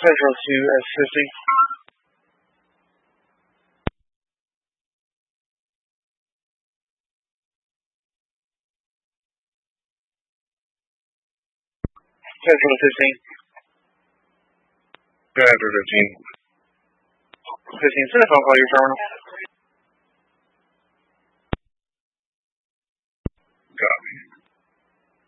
Central to S50. Central to 15. Go after 15. 15, send a phone call to your terminal.